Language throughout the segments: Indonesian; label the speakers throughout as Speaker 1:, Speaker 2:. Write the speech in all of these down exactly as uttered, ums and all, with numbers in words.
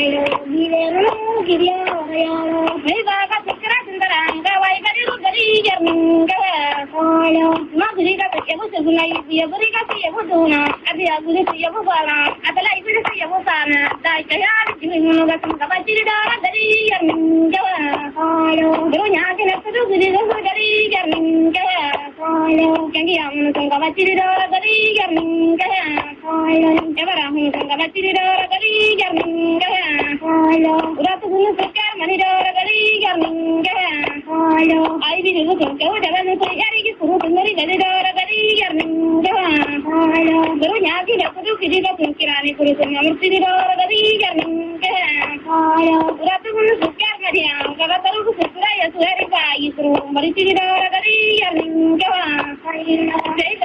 Speaker 1: Kailo, Gilero, Gidio, Yaro, Meva, Kakra, Sandaranga, Waigari, Gari, Yarminga, Kailo, Magriga, Yabusuna, Yaburika, Yabuduna, Abia, Yabubala, Atala, Yabusana, Daikaya, Jimuga, Kabachida, Gari, Yarminga, Kailo, Brunya, Gari, Yarminga, Kailo, Kangiam, Kabachida, Gari, Yarminga, Kailo, Everam, Kabachida, Gari, Yarminga, Kailo, Ratu, Manida, Gari, Yarminga, Kailo, I didn't look at go, Devan, Yari, Kuru, Mary, Gari, Yarminga, Kailo, Brunya, Kidaka, Kirani, Kuru, Namasi, Gari, Yarminga, Kailo, Ratu, Maria, Gavataru, Suraya, Suerika, Yusru, Maritida, Gari, Yarminga, Kailo,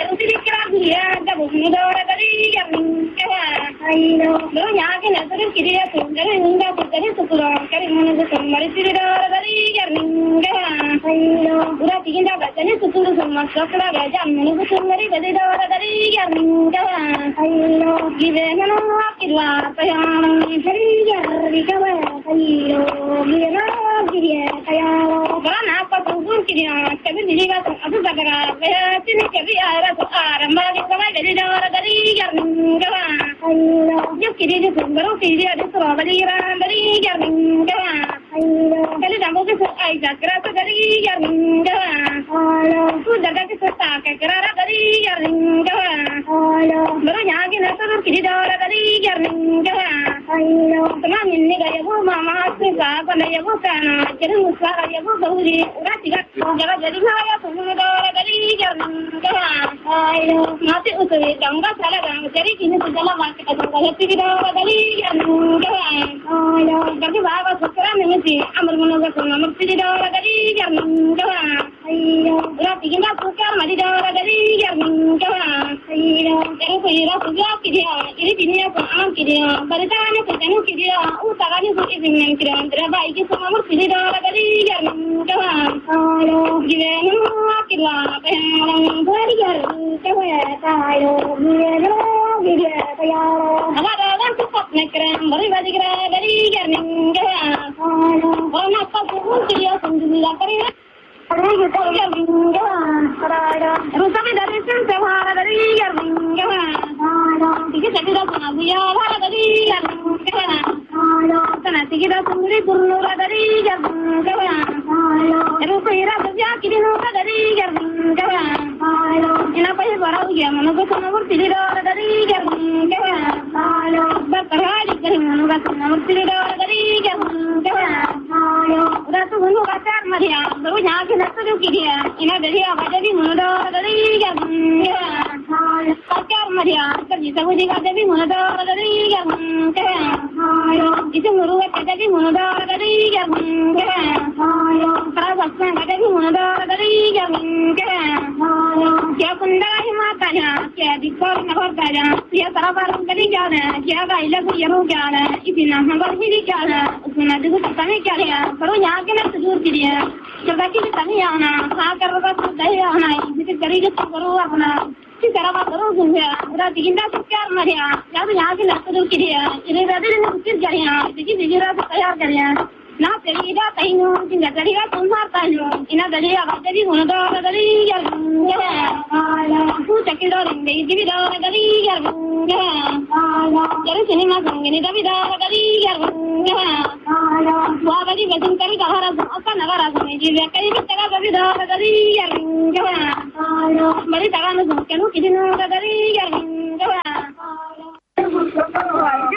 Speaker 1: Jay, Gabuda, Gari, Yarminga, Kailo, Brunya, Kidia, Garinga, Sukura, Karimana, Maritida, Gari, Yarminga, Kailo, Uratinda, Batani, Sukuru, Masakra, Jam, Sumari, Gadida, Gari, Yarminga, Kailo, Given, Akila, Payam, Harija, Rikawa, Kailo, Gina, Gidia, Kayalo, Gana, Patu, Kidia, Kevin, Abuzagara, Tinikavia, Arama, Gadida, Gari, Yarminga, Kailo, Yukiri, Sungaro, Kidia, Strawberry, Gari, Yarminga, Kailo, Kalidamo, Isaac, Gari, Yarminga, Kailo, Sudaka, Kara, Gari, Yarminga, Kailo, Maranyagi, Nassar, Kidida, Gari, Yarminga, Kailo, Tamamin, Nigayabu, Mama, Africa, Panayabukana, Jerusa, Yabu, Ratika, Gari, Gari, Yarminga, Kailo, Mati Usui, Ganga, Salaga, Gari, Kinizala, Gari, Yarminga, Kailo, Gari, Baba, Sukra, Nimisi, Amarmana, Namapida, Gari, Yarminga, Kailo, Ratika, Sukar, Madida, Gari, Yarminga, Kailo, Gari, Kidia, Iridia, Kidia, Baritana, Kidia, Utagani, Ising, Draba, Isama, Pida, Gari, Yarminga, Kailo, Given, Akila, Very good, Kailo, Gidia, Kayalo, Amara, Nekram, Marivagira, Gari, Yarminga, Kailo, one of the Kidia, Lakari, Yarminga, Karada, Rusami, that is Sahara, Gari, Yarminga, Kailo, Tikita, Nabia, Gari, Yarminga, Kailo, Tanatika, Suri, Purura, Gari, Yarminga, Kailo, Rusira, Yaki, Gari, Yarminga, Kailo, in a place where I am, and I was Pida, Gari, Yarminga, Kailo, but the Radi, Pida, Gari, Yarminga, Kailo, that's who got that Maria, the Yaki, that's the Kidia, in a video of Gari, Gari, Yarminga, Kailo, Maria, the Wizard of the Munada, Gari, Yarminga, Kailo, it's a Muru at the Munada, Gari, Yarminga, Kailo, Kazakhstan, Gari, Munada, Gari, Yarminga, Kailo, Yakunda, Himataya, Yakikor, Navagaya, Yakarabar, Garijana, Yagaila, Yarugana, Ipina, Hangariana, Sunadu, Tanikaya, Peruyakan, Turkidia, Yabaki, Taniana, Hakarava, Diana, Gari, Peruana. Sarava Rosia, Ratinda Maria, Yaki, Turkidia, it is rather than Kiria, the Kizira, Kayakaria, not the Rida, Taino, in the Garia, Tumata, in a Garia, Gari, Munada, Gari, who take it on, they give it all, Gari, there is cinema, in the Davida, Gari, Wabadi, Basin Karikara, Okanavara, Givia, Gari, Maritana, can look in the Gari,